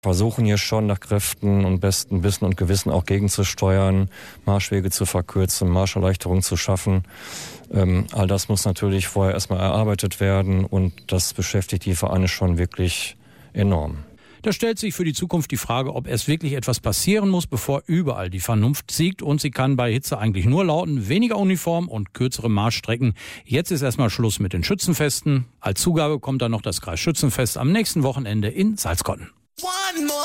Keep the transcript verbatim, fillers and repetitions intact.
Versuchen hier schon nach Kräften und bestem Wissen und Gewissen auch gegenzusteuern, Marschwege zu verkürzen, Marscherleichterungen zu schaffen. Ähm, all das muss natürlich vorher erstmal erarbeitet werden und das beschäftigt die Vereine schon wirklich enorm. Da stellt sich für die Zukunft die Frage, ob erst wirklich etwas passieren muss, bevor überall die Vernunft siegt. Und sie kann bei Hitze eigentlich nur lauten: weniger Uniform und kürzere Marschstrecken. Jetzt ist erstmal Schluss mit den Schützenfesten. Als Zugabe kommt dann noch das Kreisschützenfest am nächsten Wochenende in Salzkotten.